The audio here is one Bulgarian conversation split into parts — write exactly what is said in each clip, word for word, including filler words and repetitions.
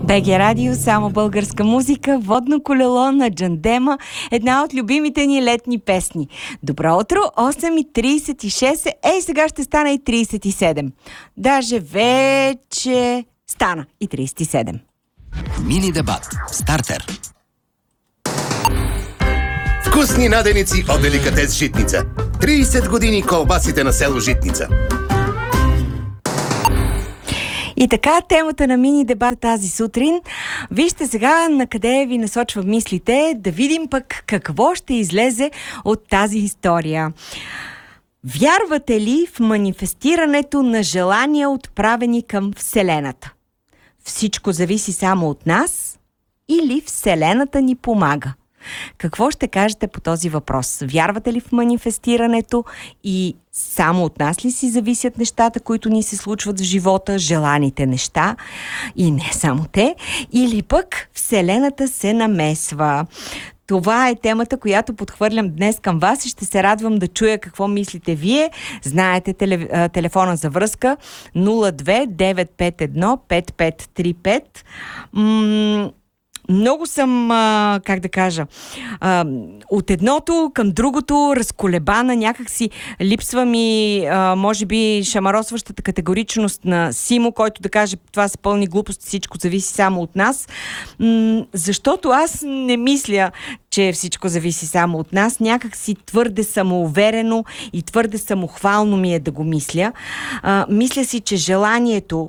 Б Г Радио, само българска музика, водно колело на Джандема, една от любимите ни летни песни. Добро утро, осем и трийсет и шест, ей сега ще стана и трийсет и седем. Даже вече стана и трийсет и седем. Мини дебат. Стартер. Вкусни наденици от Деликатес Житница. трийсет години колбасите на село Житница. И така, темата на мини дебат тази сутрин. Вижте сега на къде ви насочва мислите, да видим пък какво ще излезе от тази история. Вярвате ли в манифестирането на желания, отправени към Вселената? Всичко зависи само от нас или Вселената ни помага? Какво ще кажете по този въпрос? Вярвате ли в манифестирането и само от нас ли си зависят нещата, които ни се случват в живота, желаните неща и не само те? Или пък Вселената се намесва? Това е темата, която подхвърлям днес към вас и ще се радвам да чуя какво мислите вие. Знаете теле, телефона за връзка нула две девет пет едно пет пет три пет. М- Много съм, а, как да кажа, а, от едното към другото разколебана, някак си липсва ми, а, може би, шамаросващата категоричност на Симо, който да каже, това са пълни глупости, всичко зависи само от нас. М- защото аз не мисля, че всичко зависи само от нас. Някак си твърде самоуверено и твърде самохвално ми е да го мисля. А, мисля си, че желанието,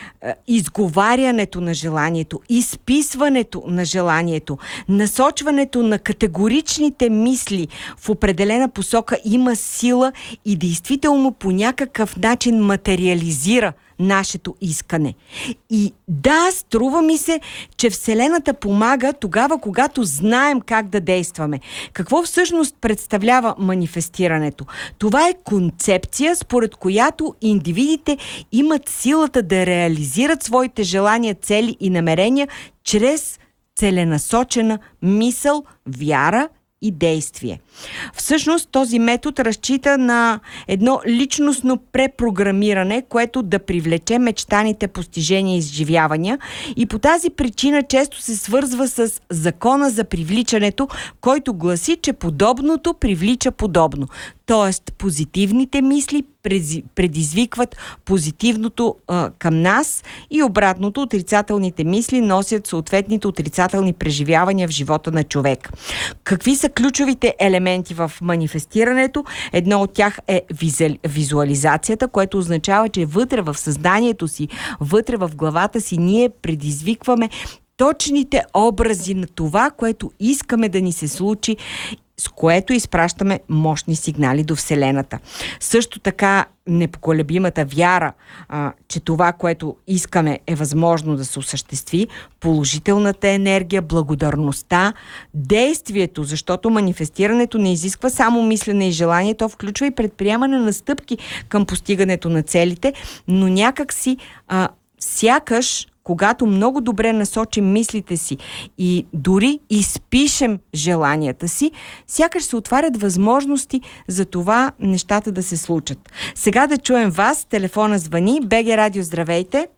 изговарянето на желанието, изписването на желанието, насочването на категоричните мисли в определена посока има сила и действително по някакъв начин материализира нашето искане. И да, струва ми се, че Вселената помага тогава, когато знаем как да действаме. Какво всъщност представлява манифестирането? Това е концепция, според която индивидите имат силата да реализират своите желания, цели и намерения чрез целенасочена мисъл, вяра и действие. Всъщност този метод разчита на едно личностно препрограмиране, което да привлече мечтаните постижения и изживявания, и по тази причина често се свързва с закона за привличането, който гласи, че подобното привлича подобно. Тоест позитивните мисли предизвикват позитивното а, към нас и обратното, отрицателните мисли носят съответните отрицателни преживявания в живота на човек. Какви са ключовите елементи в манифестирането? Едно от тях е визуализацията, което означава, че вътре в съзнанието си, вътре в главата си ние предизвикваме точните образи на това, което искаме да ни се случи, с което изпращаме мощни сигнали до Вселената. Също така непоколебимата вяра, а, че това, което искаме, е възможно да се осъществи, положителната енергия, благодарността, действието, защото манифестирането не изисква само мислене и желание, то включва и предприемане на стъпки към постигането на целите, но някак си а, сякаш когато много добре насочим мислите си и дори изпишем желанията си, сякаш се отварят възможности за това нещата да се случат. Сега да чуем вас. Телефона звъни. Б Г Радио, здравейте.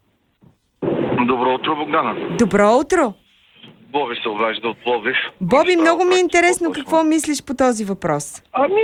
Добро утро, Богдана. Добро утро. Боби се обажда от Пловдив. Боби, много ми е интересно какво мислиш по този въпрос. Ами,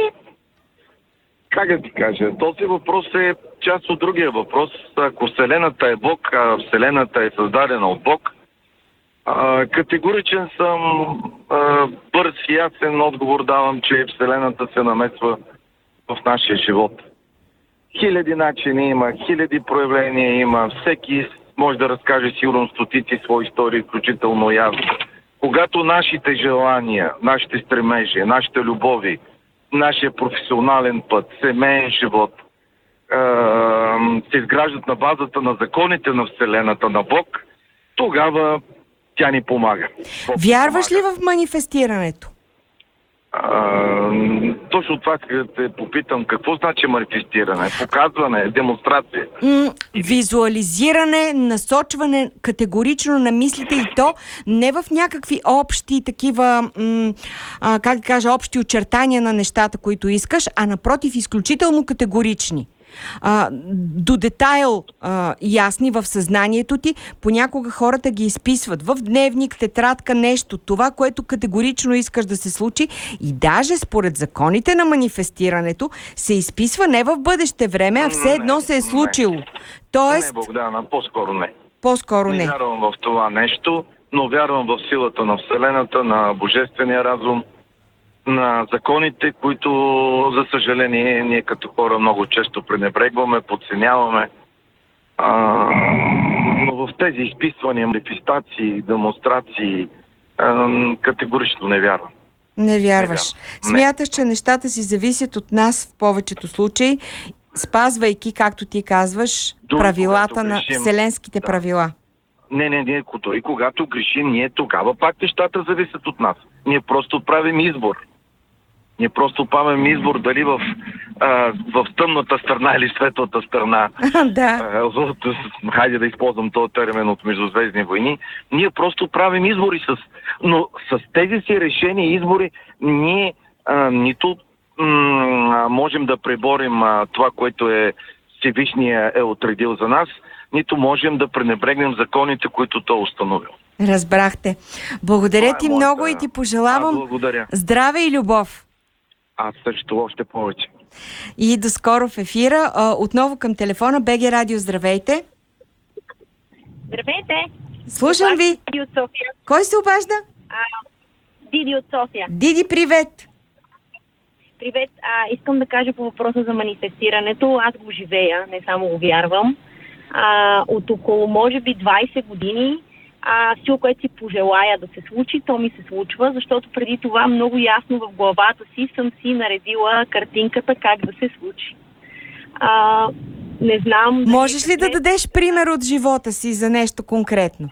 как да ти кажа, този въпрос е част от другия въпрос. Ако Вселената е Бог, а Вселената е създадена от Бог, а, категоричен съм, а, бърз и ясен отговор давам, че Вселената се намесва в нашия живот. Хиляди начини има, хиляди проявления има, всеки може да разкаже сигурно стотици свои истории, включително и аз. Когато нашите желания, нашите стремежи, нашите любови, нашия професионален път, семейен живот се изграждат на базата на законите на Вселената, на Бог, тогава тя ни помага. Бог Вярваш помага. ли в манифестирането? А, точно това да те попитам. Какво значи манифестиране? Показване, демонстрация? М- визуализиране, насочване категорично на мислите, и то не в някакви общи такива, м- а, как да кажа, общи очертания на нещата, които искаш, а напротив, изключително категорични. а, до детайл а, ясни в съзнанието ти. Понякога хората ги изписват в дневник, тетрадка, нещо. Това, което категорично искаш да се случи. И даже според законите на манифестирането се изписва не в бъдеще време, а все едно се е случило. Тоест... Не, Богдана, по-скоро не. По-скоро не. Не вярвам в това нещо, но вярвам в силата на Вселената, на Божествения разум, на законите, които, за съжаление, ние като хора много често пренебрегваме, подценяваме. А, но в тези изписвания, манифестации, демонстрации, а, категорично не вярвам. Не вярваш. Не. Смяташ, че нещата си зависят от нас в повечето случаи, спазвайки, както ти казваш, Дори правилата на грешим, вселенските да. правила. Не, не, не, и когато грешим, ние тогава пак нещата зависят от нас. Ние просто правим избор. Ние просто правим избор дали в, а, в тъмната страна или светлата страна. Да. А, в, хайде да използвам този термин от Междузвездни войни. Ние просто правим избори, с, но с тези си решения и избори ние а, нито м- можем да преборим а, това, което е Всевишния е отредил за нас, нито можем да пренебрегнем законите, които той е установил. Разбрахте. Благодаря Това е ти моята... много и ти пожелавам а, благодаря. здраве и любов. Аз също още повече. И до скоро в ефира. А, отново към телефона БГ Радио. Здравейте. Здравейте! Слушам ви. Диди от София. Кой се обажда? А, Диди от София. Диди, привет. Привет! А, искам да кажа по въпроса за манифестирането. Аз го живея, не само го вярвам. А, от около, може би, двайсет години а, всичко, което си пожелая да се случи, то ми се случва, защото преди това много ясно в главата си съм си наредила картинката как да се случи. А, не знам... Можеш ли да дадеш пример от живота си за нещо конкретно?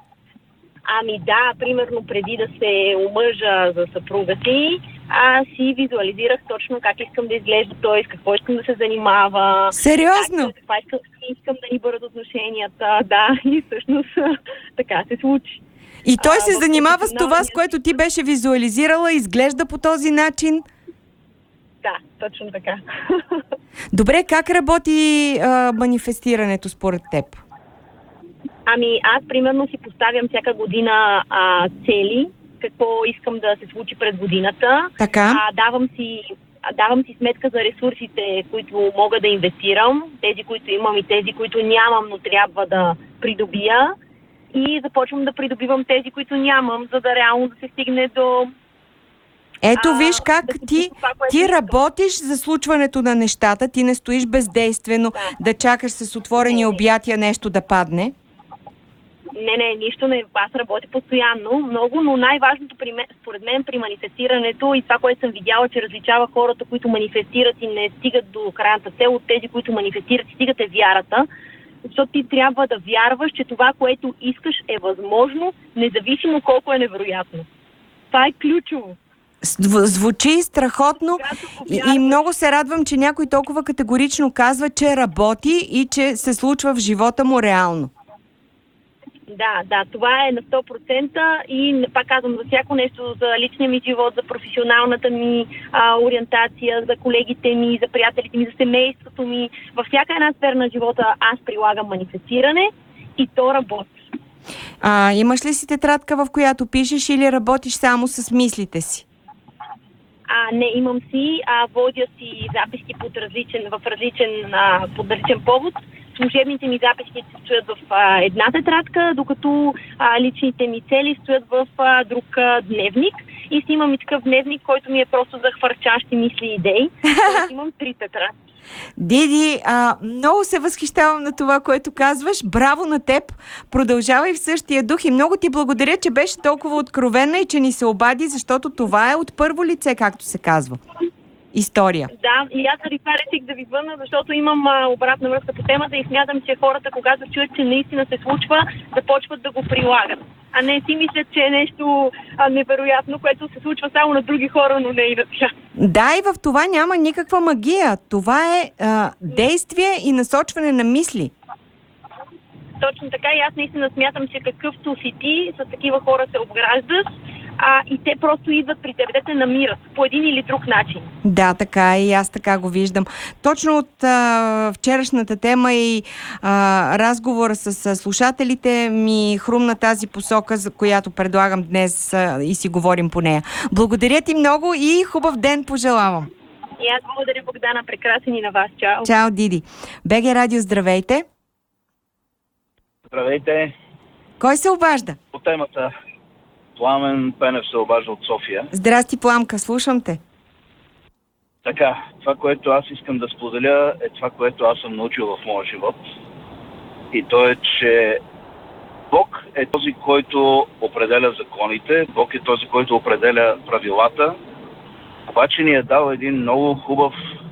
Ами да, примерно преди да се омъжа за съпруга си, аз си визуализирах точно как искам да изглежда той, с какво искам да се занимава. Сериозно? Как, каква искам, искам да ни бъдат отношенията. Да, и всъщност така се случи. И той се А, занимава с това, с професионалния- което ти беше визуализирала, изглежда по този начин. Да, точно така. Добре, как работи а, манифестирането според теб? Ами аз примерно си поставям всяка година а, цели, какво искам да се случи през годината. Така? А, давам си а, давам си сметка за ресурсите, които мога да инвестирам, тези, които имам и тези, които нямам, но трябва да придобия. И започвам да придобивам тези, които нямам, за да реално да се стигне до... Ето а, виж как да се ти, случи това, което ти искам. работиш за случването на нещата, ти не стоиш бездействено да, да чакаш с отворени Не. обятия нещо да падне. Не, не, нищо не. Аз работя постоянно, много, но най-важното при мен, според мен при манифестирането и това, което съм видяла, че различава хората, които манифестират и не стигат до крайната цел, от тези, които манифестират и стигат е вярата. Защото ти трябва да вярваш, че това, което искаш е възможно, независимо колко е невероятно. Това е ключово. Зв- Звучи страхотно и, и много се радвам, че някой толкова категорично казва, че работи и че се случва в живота му реално. Да, да, това е на сто процента и пак казвам за всяко нещо, за личния ми живот, за професионалната ми а, ориентация, за колегите ми, за приятелите ми, за семейството ми. Във всяка една сфера на живота аз прилагам манифестиране и то работи. А, имаш ли си тетрадка, в която пишеш или работиш само с мислите си? А, не, имам си, а водя си записки под различен, в различен, а, под различен повод. Служебните ми записки стоят в а, една тетрадка, докато а, личните ми цели стоят в а, друг а, дневник. И си имам и такъв дневник, който ми е просто за хвърчащи мисли и идеи. Тоест имам три тетрадки. Диди, а, много се възхищавам на това, което казваш. Браво на теб! Продължавай в същия дух и много ти благодаря, че беше толкова откровена и че ни се обади, защото това е от първо лице, както се казва. История. Да, и аз заради това реших да ви звънна, защото имам а, обратна връзка по темата и смятам, че хората, когато чуят, че наистина се случва, започват да го прилагат. А не си мислят, че е нещо а, невероятно, което се случва само на други хора, но не и на тях. Да, и в това няма никаква магия. Това е а, действие и насочване на мисли. Точно така и аз наистина смятам, че какъвто си ти, с такива хора се обграждаш. а, и те просто идват при теб, те те намират по един или друг начин. Да, така и аз така го виждам. Точно от а, вчерашната тема и а, разговора с а, слушателите ми хрумна тази посока, за която предлагам днес а, и си говорим по нея. Благодаря ти много и хубав ден пожелавам. И аз благодаря, Богдана, прекрасен и на вас. Чао! Чао, Диди. БГ Радио, здравейте! Здравейте! Кой се обажда? По темата Пламен Пенев се обажда от София. Здрасти, Пламка, слушам те. Така, това, което аз искам да споделя, е това, което аз съм научил в моя живот. И то е, че Бог е този, който определя законите, Бог е този, който определя правилата, обаче ни е дал един много хубав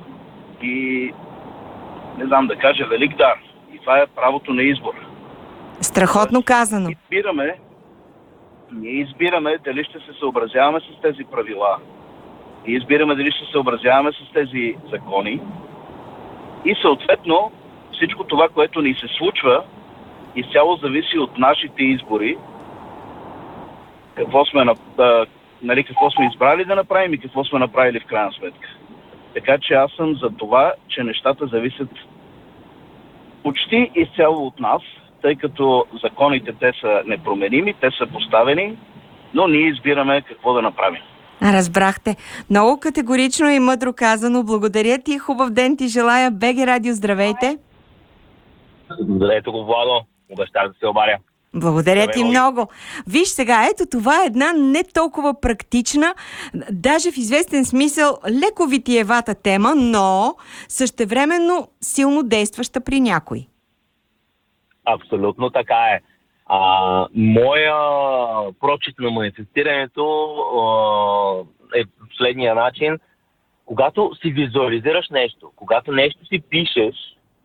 и, не знам да кажа, велик дар. И това е правото на избор. Страхотно казано. Избираме, ние избираме дали ще се съобразяваме с тези правила. Ние избираме дали ще се съобразяваме с тези закони. И съответно, всичко това, което ни се случва, изцяло зависи от нашите избори. Какво сме, да, нали, какво сме избрали да направим и какво сме направили в крайна сметка. Така че аз съм за това, че нещата зависят почти изцяло от нас, тъй като законите те са непроменими, те са поставени, но ние избираме какво да направим. Разбрахте. Много категорично и мъдро казано. Благодаря ти. Хубав ден ти желая. БГ Радио, здравейте. Здравейте го, Владо. Обещах да се обаря. Благодаря Здравей, ти Владо. много. Виж сега, ето това е една не толкова практична, даже в известен смисъл леко витиевата тема, но същевременно силно действаща при някой. Абсолютно така е. А, моя прочит на манифестирането а, е в следния начин. Когато си визуализираш нещо, когато нещо си пишеш,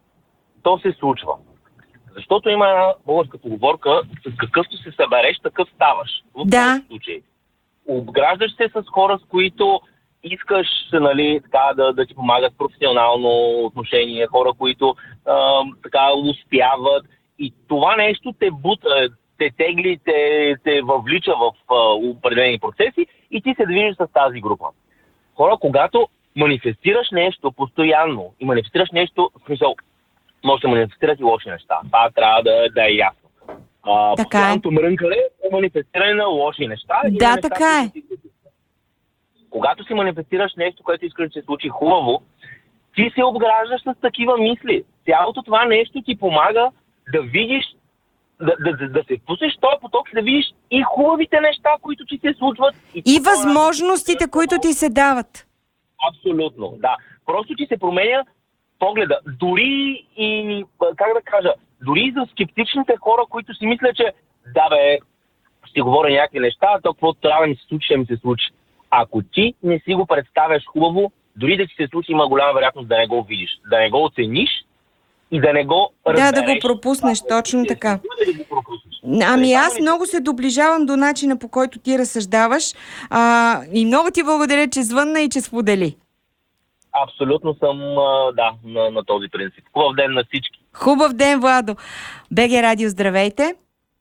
то се случва. Защото има една българска поговорка, с какъвто се събереш, такъв ставаш. В Да. този случай. Обграждаш се с хора, с които искаш, нали, така, да, да ти помагат в професионално отношение, хора, които а, така успяват. И това нещо те бута, те тегли, те, те въвлича в а, определени процеси и ти се движиш с тази група. Хора, когато манифестираш нещо постоянно и манифестираш нещо, в смисъл, може да манифестират и лоши неща. Това трябва да, да е ясно. А, Така е. постоянното мрънкане е манифестиране на лоши неща. И Да, на неща, така е. които ти- Когато си манифестираш нещо, което искаш да се случи хубаво, ти се обграждаш с такива мисли. Цялото това нещо ти помага да видиш, да, да, да, да се впуснеш в този поток и да видиш и хубавите неща, които ти се случват. И по този възможностите, начин- които ти се дават. Абсолютно, да. Просто ти се променя погледа. Дори и, как да кажа, дори и за скептичните хора, които си мислят, че да бе, ще говоря някакви неща, то какво трябва да ми се случи, ще ми се случи. Ако ти не си го представяш хубаво, дори да ти се случи, има голяма вероятност да не го видиш, да не го оцениш и да не го разбереш. Да, да го пропуснеш, точно така. Да го пропуснеш. Ами Е, аз само много се доближавам до начина, по който ти разсъждаваш, а, и много ти благодаря, че звънна и че сподели. Абсолютно съм, а, да, на, на този принцип. Хубав ден на всички. Хубав ден, Владо. БГ Радио, здравейте.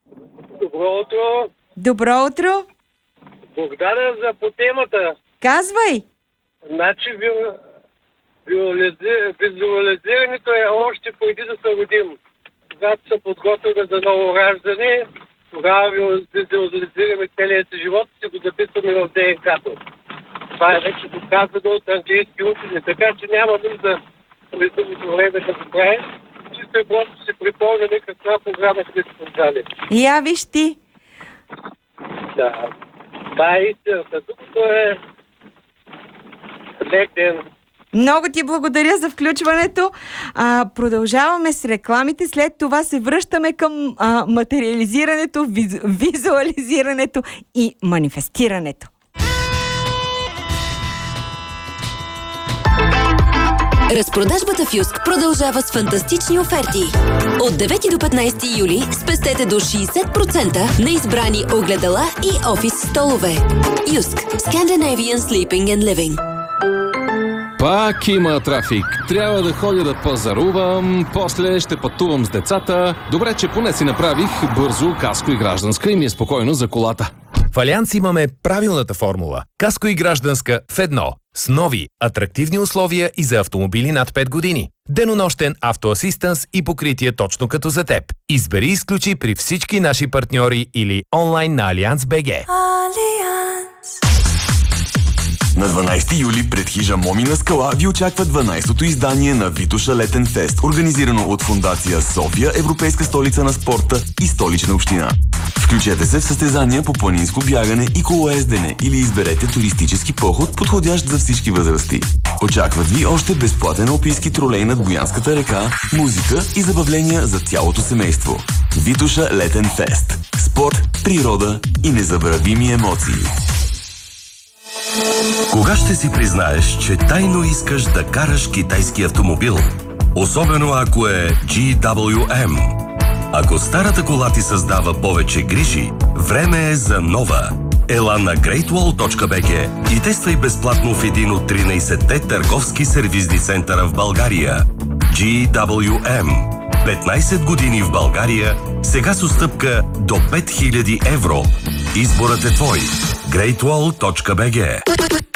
Добро утро. Добро утро. Богдана за по темата. Казвай. Значи вио- виолизи- визуализирането е още преди да се родим. Когато се подготвяме за ново раждане, тогава визуализираме целият си живот и си го записваме в ДНК-то. Това е вече доказано от английски учени, така че няма нужда през другото време да го правим. Чисто и просто си припомняме каква програма сме си създали. Я виж ти. Да. Това е истината. Другото е лек ден. Много ти благодаря за включването. А, продължаваме с рекламите. След това се връщаме към а, материализирането, виз, визуализирането и манифестирането. Разпродажбата в Юск продължава с фантастични оферти. От девети до петнайсети юли спестете до шейсет процента на избрани огледала и офис столове. Юск. Scandinavian Sleeping and Living. Пак има трафик. Трябва да ходя да пазарувам, после ще пътувам с децата. Добре, че поне си направих бързо каско и гражданска и ми е спокойно за колата. В Алианс имаме правилната формула. Каско и гражданска в едно. С нови, атрактивни условия и за автомобили над пет години. Денонощен автоасистенс и покритие точно като за теб. Избери и изключи при всички наши партньори или онлайн на Алианс точка би джи. На дванайсети юли пред хижа Момина скала ви очаква дванайсетото издание на Витоша летен фест, организирано от Фондация София, Европейска столица на спорта и Столична община. Включете се в състезания по планинско бягане и колоездене или изберете туристически поход, подходящ за всички възрасти. Очакват ви още безплатен алпийски тролей над Боянската река, музика и забавления за цялото семейство. Витоша летен фест. Спорт, природа и незабравими емоции. Кога ще си признаеш, че тайно искаш да караш китайски автомобил? Особено ако е джи дабъл ю ем. Ако старата кола ти създава повече грижи, време е за нова. Ела на грейт уол точка би джи и тествай безплатно в един от тринайсетте търговски сервизни центъра в България. джи дабъл ю ем. петнайсет години в България, сега с отстъпка до пет хиляди евро. Изборът е твой. грейт уол точка би джи